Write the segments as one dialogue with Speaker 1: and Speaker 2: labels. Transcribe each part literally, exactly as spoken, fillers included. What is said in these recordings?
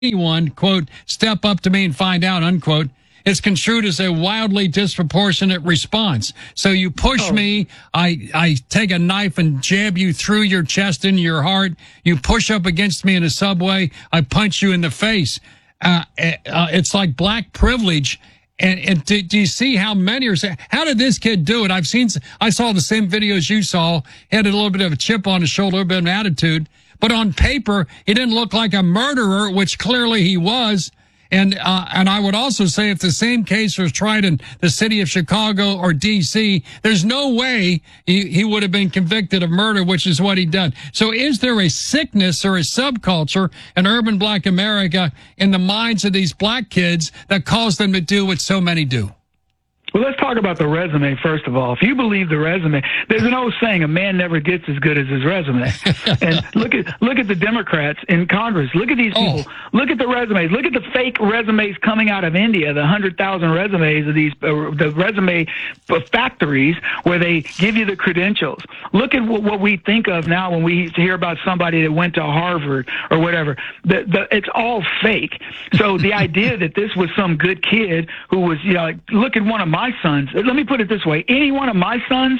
Speaker 1: anyone, quote, step up to me and find out, unquote, is construed as a wildly disproportionate response. So you push oh. me, I I take a knife and jab you through your chest into your heart. You push up against me in a subway, I punch you in the face. Uh, uh, it's like black privilege. And, and do, do you see how many are saying, how did this kid do it? I've seen, I saw the same videos you saw, had a little bit of a chip on his shoulder, a little bit of an attitude. But on paper, he didn't look like a murderer, which clearly he was. And, uh, and I would also say if the same case was tried in the city of Chicago or D C, there's no way he, he would have been convicted of murder, which is what he done. So is there a sickness or a subculture in urban black America in the minds of these black kids that cause them to do what so many do?
Speaker 2: Well, let's talk about the resume, first of all. If you believe the resume, there's an old saying, a man never gets as good as his resume. And look at look at the Democrats in Congress. Look at these people. Oh. Look at the resumes. Look at the fake resumes coming out of India, the one hundred thousand resumes of these, uh, the resume factories where they give you the credentials. Look at what, what we think of now when we hear about somebody that went to Harvard or whatever. The, the, it's all fake. So the idea that this was some good kid who was, you know, like, look at one of my My sons, let me put it this way, any one of my sons,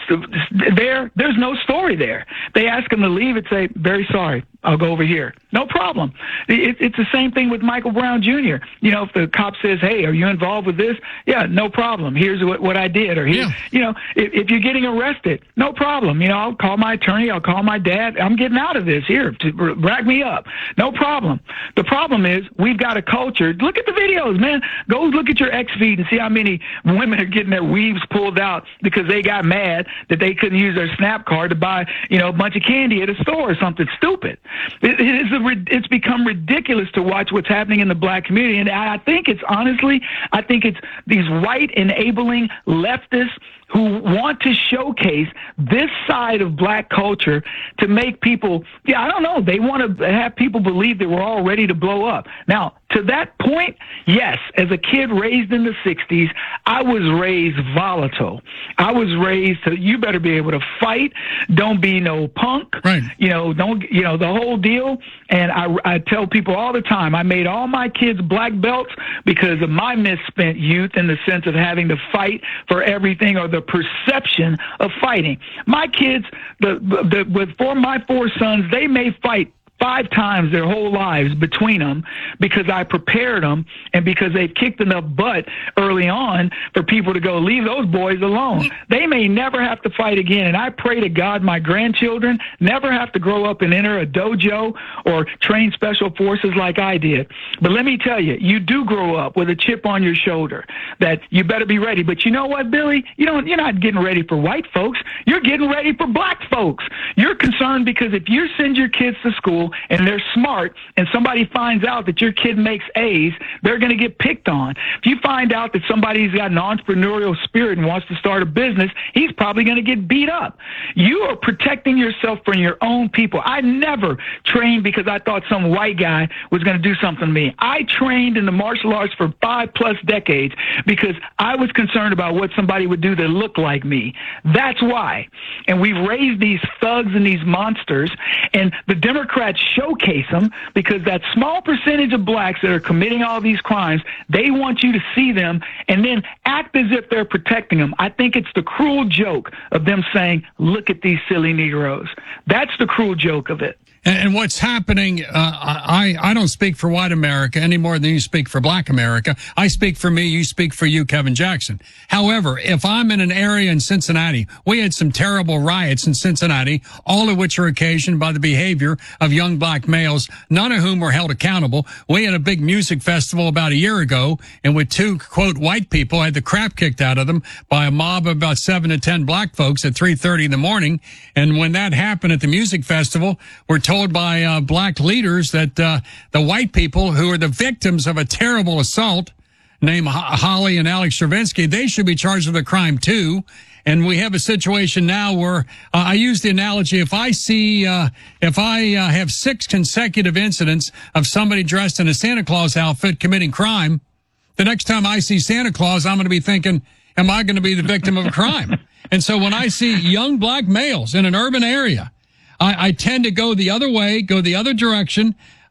Speaker 2: there, there's no story there. They ask them to leave and say, very sorry, I'll go over here. No problem. It, it's the same thing with Michael Brown Junior You know, if the cop says, hey, are you involved with this? Yeah, no problem. Here's what, what I did. Or, here, yeah. you know, if, if you're getting arrested, no problem. You know, I'll call my attorney. I'll call my dad. I'm getting out of this here to rack me up. No problem. The problem is we've got a culture. Look at the videos, man. Go look at your X feed and see how many women are getting their weaves pulled out because they got mad that they couldn't use their SNAP card to buy, you know, a bunch of candy at a store or something stupid. It, it is a, it's become ridiculous to watch what's happening in the black community. And I think it's honestly, I think it's these white enabling leftists who want to showcase this side of black culture to make people, yeah, I don't know, they want to have people believe that we're all ready to blow up. Now, to that point, yes, as a kid raised in the sixties, I was raised volatile. I was raised to, you better be able to fight, don't be no punk,
Speaker 1: right.
Speaker 2: you know, don't, you know, the whole deal. And I, I tell people all the time, I made all my kids black belts because of my misspent youth in the sense of having to fight for everything or the perception of fighting. My kids, the, the, with for my four sons, they may fight five times their whole lives between them because I prepared them and because they've kicked enough butt early on for people to go, leave those boys alone. They may never have to fight again. And I pray to God my grandchildren never have to grow up and enter a dojo or train special forces like I did. But let me tell you, you do grow up with a chip on your shoulder that you better be ready. But you know what, Billy? You don't, you're not getting ready for white folks. You're getting ready for black folks. You're concerned because if you send your kids to school and they're smart and somebody finds out that your kid makes A's, they're going to get picked on. If you find out that somebody's got an entrepreneurial spirit and wants to start a business, he's probably going to get beat up. You are protecting yourself from your own people. I never trained because I thought some white guy was going to do something to me. I trained in the martial arts for five plus decades because I was concerned about what somebody would do that looked like me. That's why. And we've raised these thugs and these monsters, and the Democrats showcase them because that small percentage of blacks that are committing all these crimes, they want you to see them and then act as if they're protecting them. I think it's the cruel joke of them saying, look at these silly Negroes. That's the cruel joke of it.
Speaker 1: And what's happening, uh, I, I don't speak for white America any more than you speak for black America. I speak for me, you speak for you, Kevin Jackson. However, if I'm in an area in Cincinnati, we had some terrible riots in Cincinnati, all of which are occasioned by the behavior of young black males, none of whom were held accountable. We had a big music festival about a year ago, and with two, quote, white people had the crap kicked out of them by a mob of about seven to ten black folks at three thirty in the morning. And when that happened at the music festival, we're told told by uh, black leaders that uh, the white people who are the victims of a terrible assault named Ho- Holly and Alex Stravinsky, they should be charged with a crime too. And we have a situation now where uh, I use the analogy, if I see, uh, if I uh, have six consecutive incidents of somebody dressed in a Santa Claus outfit committing crime, the next time I see Santa Claus, I'm going to be thinking, am I going to be the victim of a crime? And so when I see young black males in an urban area, I, I tend to go the other way, go the other direction.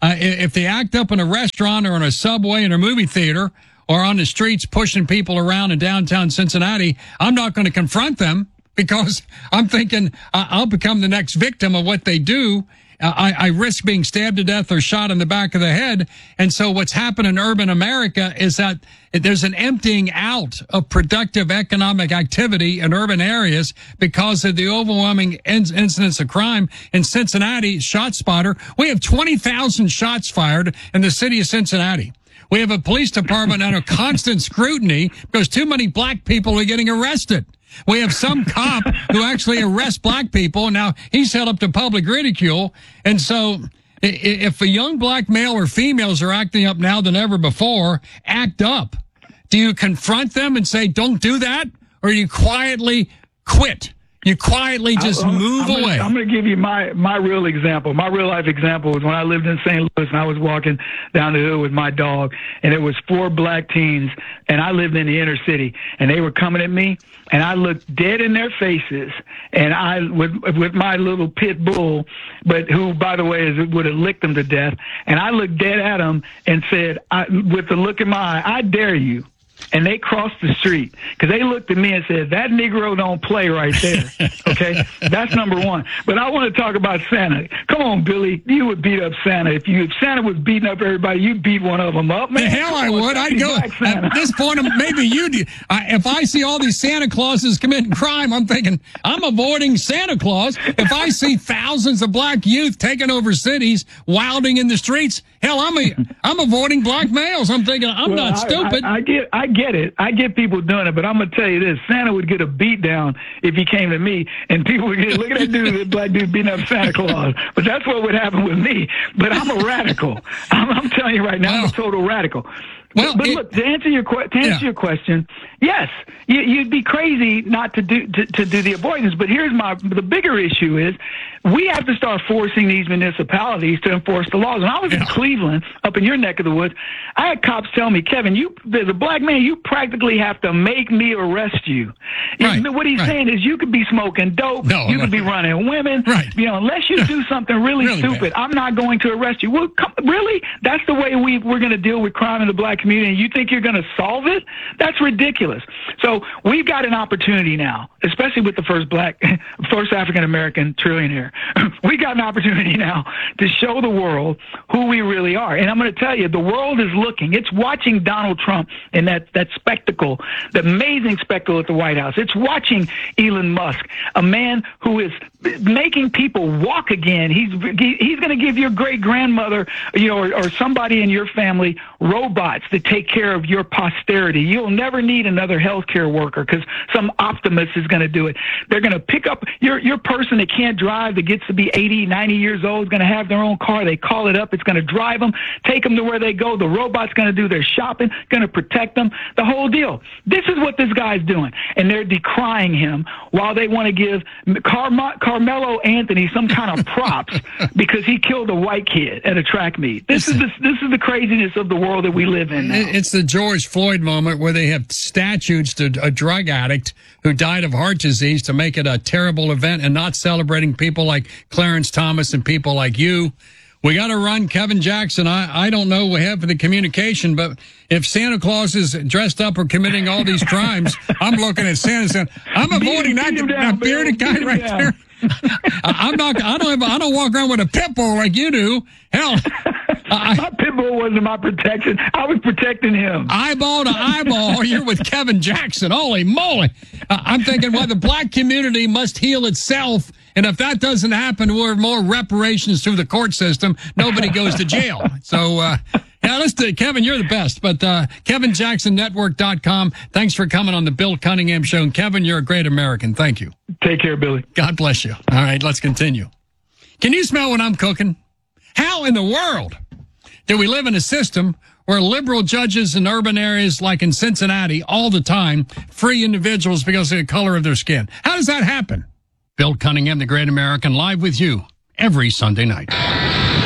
Speaker 1: Uh, if they act up in a restaurant or in a subway in a movie theater or on the streets pushing people around in downtown Cincinnati, I'm not going to confront them because I'm thinking I'll become the next victim of what they do. I, I risk being stabbed to death or shot in the back of the head. And so what's happened in urban America is that there's an emptying out of productive economic activity in urban areas because of the overwhelming in- incidence of crime. In Cincinnati, ShotSpotter, we have twenty thousand shots fired in the city of Cincinnati. We have a police department under constant scrutiny because too many black people are getting arrested. We have some cop who actually arrests black people. Now, he's held up to public ridicule. And so if a young black male or females are acting up now than ever before, act up. Do you confront them and say, don't do that? Or do you quietly quit? You quietly just
Speaker 2: I'm,
Speaker 1: move
Speaker 2: I'm
Speaker 1: away.
Speaker 2: Gonna, I'm going to give you my, my real example. My real life example was when I lived in Saint Louis and I was walking down the hill with my dog, and it was four black teens, and I lived in the inner city, and they were coming at me, and I looked dead in their faces, and I with with my little pit bull, but who, by the way, is would have licked them to death, and I looked dead at them and said, I, with the look in my eye, I dare you. And they crossed the street because they looked at me and said, that Negro don't play right there. Okay. That's number one. But I want to talk about Santa. Come on, Billy. You would beat up Santa. If you, if Santa was beating up everybody, you'd beat one of them up, man.
Speaker 1: The hell I would. I'd go at this point. Maybe you do. I, if I see all these Santa Clauses committing crime, I'm thinking I'm avoiding Santa Claus. If I see thousands of black youth taking over cities, wilding in the streets, hell, I'm a, I'm avoiding black males. I'm thinking I'm well, not stupid.
Speaker 2: I, I, I get, I get it. I get people doing it, but I'm gonna tell you this: Santa would get a beat down if he came to me, and people would get, look at that dude, that black dude beating up Santa Claus. But that's what would happen with me. But I'm a radical. I'm, I'm telling you right now, well, I'm a total radical. Well, but, but it, look, to answer your que- to answer yeah. your question, yes, you, you'd be crazy not to do to, to do the avoidance. But here's my the bigger issue is we have to start forcing these municipalities to enforce the laws. When I was yeah. in Cleveland, up in your neck of the woods, I had cops tell me, Kevin, you as a black man, you practically have to make me arrest you.
Speaker 1: Right.
Speaker 2: What he's
Speaker 1: right.
Speaker 2: saying is you could be smoking dope,
Speaker 1: no,
Speaker 2: you
Speaker 1: no.
Speaker 2: could be running women,
Speaker 1: right.
Speaker 2: you know, unless you do something really,
Speaker 1: really
Speaker 2: stupid,
Speaker 1: bad.
Speaker 2: I'm not going to arrest you. Well, come, really? That's the way we we're going to deal with crime in the black community, and you think you're going to solve it? That's ridiculous. So we've got an opportunity now, especially with the first black, first African-American trillionaire. We got an opportunity now to show the world who we really are. And I'm going to tell you, the world is looking. It's watching Donald Trump in that, that spectacle, the amazing spectacle at the White House. It's watching Elon Musk, a man who is making people walk again. He's, he's going to give your great-grandmother, you know, or, or somebody in your family robots that take care of your posterity. You'll never need another healthcare worker because some optimist is going to do it. They're going to pick up your your person that can't drive, that gets to be eighty, ninety years old, is going to have their own car. They call it up. It's going to drive them, take them to where they go. The robot's going to do their shopping, going to protect them, the whole deal. This is what this guy's doing, and they're decrying him while they want to give Car- Carmelo Anthony some kind of props because he killed a white kid at a track meet. This is the, this is the craziness of the world that we live in now.
Speaker 1: It's the George Floyd moment where they have statutes to a drug addict who died of heart disease to make it a terrible event and not celebrating people like Clarence Thomas and people like you. We got to run. Kevin Jackson, I, I don't know what we have for the communication, but if Santa Claus is dressed up or committing all these crimes, I'm looking at Santa saying, I'm avoiding that,
Speaker 2: down,
Speaker 1: that bearded guy right down. there. I'm not. I don't. Have, I don't walk around with a pit bull like you do. Hell, I,
Speaker 2: my pit bull wasn't my protection. I was protecting him.
Speaker 1: Eyeball to eyeball. You're with Kevin Jackson. Holy moly! Uh, I'm thinking, well, the black community must heal itself, and if that doesn't happen, we're more reparations through the court system. Nobody goes to jail. So. Uh, Yeah, listen, Kevin, you're the best. But uh, Kevin Jackson Network dot com. Thanks for coming on the Bill Cunningham Show. And Kevin, you're a great American. Thank you.
Speaker 2: Take care, Billy.
Speaker 1: God bless you. All right, let's continue. Can you smell what I'm cooking? How in the world do we live in a system where liberal judges in urban areas like in Cincinnati all the time free individuals because of the color of their skin? How does that happen? Bill Cunningham, the Great American, live with you every Sunday night.